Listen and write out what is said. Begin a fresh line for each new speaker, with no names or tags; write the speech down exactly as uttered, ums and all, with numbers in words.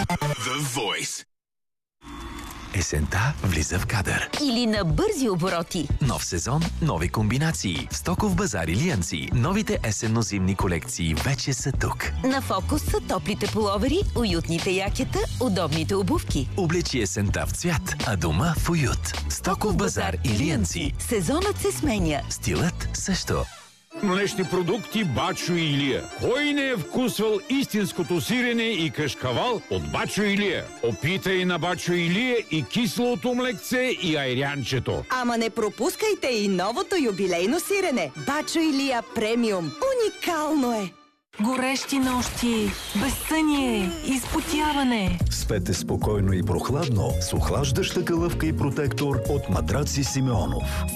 The Voice.
Есента влиза в кадър.
Или на бързи обороти.
Нов сезон, нови комбинации. В Стоков базар Илиянци. Новите есенно-зимни колекции вече са тук.
На фокус са топлите пуловери, уютните якета, удобните обувки.
Облечи есента в цвят, а дома в уют. Стоков базар Илиянци.
Сезонът се сменя.
Стилът също.
Млечни продукти Бачо и Илия. Кой не е вкусвал истинското сирене и кашкавал от Бачо и Илия? Опитай на Бачо и Илия и киселото млекце и айрянчето.
Ама не пропускайте и новото юбилейно сирене. Бачо Илия премиум. Уникално е!
Горещи нощи, безсъние, изпотяване.
Спете спокойно и прохладно с охлаждаща калъвка и протектор от Матраци Симеонов.